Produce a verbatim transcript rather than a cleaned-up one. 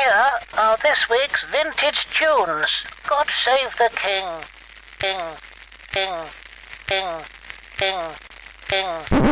here are this week's vintage tunes. God save the king. King, king, king, king, king.